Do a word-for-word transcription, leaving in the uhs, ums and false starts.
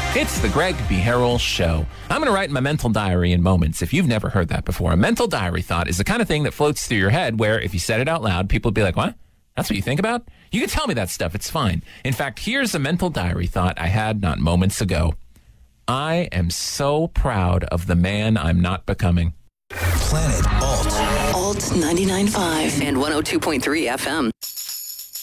It's the Greg B. Harrell Show. I'm going to write my mental diary in moments. If you've never heard that before, a mental diary thought is the kind of thing that floats through your head where if you said it out loud, people would be like, what? That's what you think about? You can tell me that stuff. It's fine. In fact, here's a mental diary thought I had not moments ago. I am so proud of the man I'm not becoming. Planet Alt. Alt ninety-nine point five and one oh two point three F M.